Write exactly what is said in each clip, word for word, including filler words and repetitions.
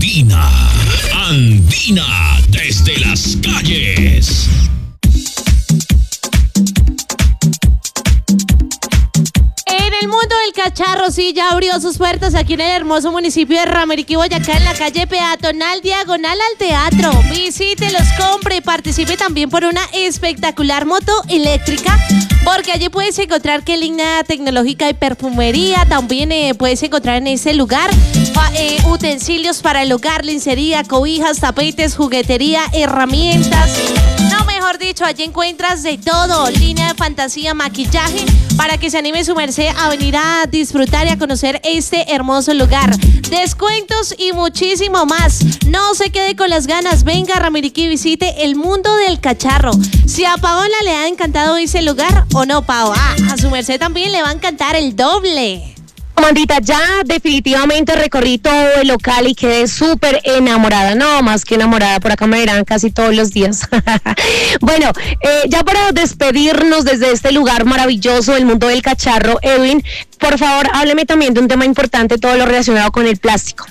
Andina, Andina desde las calles. En el mundo del cacharro, sí, ya abrió sus puertas aquí en el hermoso municipio de Rameriquí, Boyacá, en la calle peatonal diagonal al teatro. Visítelos, compre y participe también por una espectacular moto eléctrica, porque allí puedes encontrar qué línea tecnológica y perfumería. También eh, puedes encontrar en ese lugar pa, eh, utensilios para el hogar, lencería, cobijas, tapetes, juguetería, herramientas. No, mejor dicho, allí encuentras de todo, línea de fantasía, maquillaje, para que se anime su merced a venir a disfrutar y a conocer este hermoso lugar. Descuentos y muchísimo más. No se quede con las ganas, venga a Rameriquí y visite el mundo del cacharro. Si a Paola le ha encantado ese lugar, o no, Pao, ah, a su merced también le va a encantar el doble. Comandita, ya definitivamente recorrí todo el local y quedé súper enamorada, no más que enamorada, por acá me verán casi todos los días. Bueno, eh, ya para despedirnos desde este lugar maravilloso, el mundo del cacharro, Edwin, por favor, hábleme también de un tema importante, todo lo relacionado con el plástico.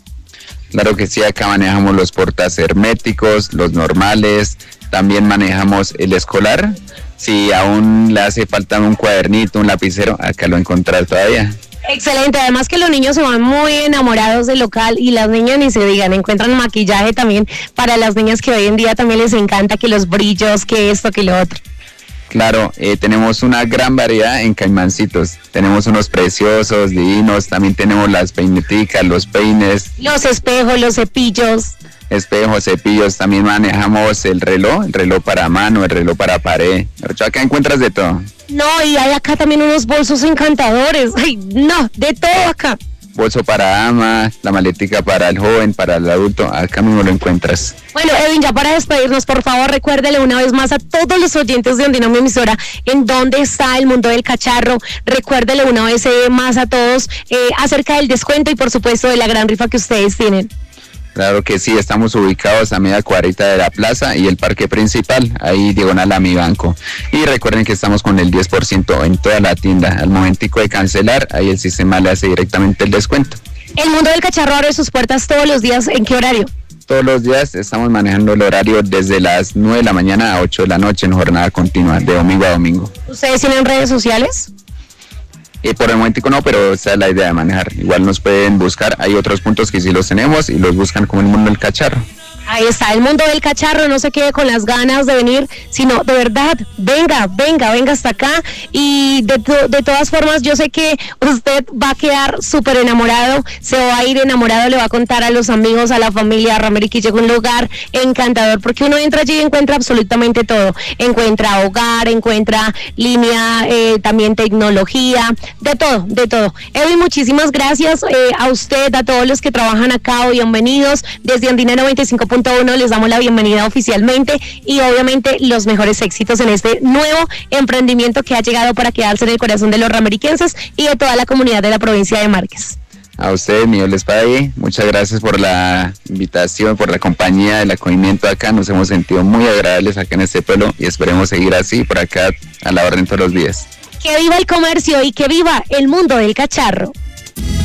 Claro que sí, acá manejamos los portas herméticos, los normales, también manejamos el escolar. Si aún le hace falta un cuadernito, un lapicero, acá lo encontrar todavía. Excelente, además que los niños se van muy enamorados del local y las niñas ni se digan, encuentran maquillaje también para las niñas que hoy en día también les encanta, que los brillos, que esto, que lo otro. Claro, eh, tenemos una gran variedad en caimancitos, tenemos unos preciosos, divinos, también tenemos las peineticas, los peines. Los espejos, los cepillos. Espejos, cepillos, también manejamos el reloj, el reloj para mano, el reloj para pared. Acá encuentras de todo. No, y hay acá también unos bolsos encantadores. Ay, no, de todo acá. Bolso para dama, la maletica para el joven, para el adulto, acá mismo lo encuentras. Bueno, Edwin, ya para despedirnos, por favor, recuérdele una vez más a todos los oyentes de Andina, mi emisora, en dónde está el mundo del cacharro. Recuérdele una vez eh, más a todos eh, acerca del descuento y, por supuesto, de la gran rifa que ustedes tienen. Claro que sí, estamos ubicados a media cuadrita de la plaza y el parque principal, ahí diagonal a mi banco. Y recuerden que estamos con el diez por ciento en toda la tienda. Al momentico de cancelar, ahí el sistema le hace directamente el descuento. El mundo del cacharro abre sus puertas todos los días, ¿en qué horario? Todos los días estamos manejando el horario desde las nueve de la mañana a ocho de la noche en jornada continua, de domingo a domingo. ¿Ustedes tienen redes sociales? Eh, por el momento no, pero esa es la idea de manejar. Igual nos pueden buscar, hay otros puntos que sí los tenemos y los buscan como el mundo del cacharro. Ahí está, el mundo del cacharro, no se quede con las ganas de venir, sino de verdad, venga, venga, venga hasta acá. Y de, to- de todas formas, yo sé que usted va a quedar súper enamorado, se va a ir enamorado, le va a contar a los amigos, a la familia, a Rameriquí llega un lugar encantador, porque uno entra allí y encuentra absolutamente todo. Encuentra hogar, encuentra línea, eh, también tecnología, de todo, de todo. Edwin, muchísimas gracias eh, a usted, a todos los que trabajan acá, bienvenidos. Desde Andina noventa y cinco punto uno les damos la bienvenida oficialmente y obviamente los mejores éxitos en este nuevo emprendimiento que ha llegado para quedarse en el corazón de los rameriquenses y de toda la comunidad de la provincia de Márquez. A ustedes, Miguel Espadí, muchas gracias por la invitación, por la compañía, el acogimiento acá. Nos hemos sentido muy agradables acá en este pueblo y esperemos seguir así por acá a la orden todos los días. Que viva el comercio y que viva el mundo del cacharro.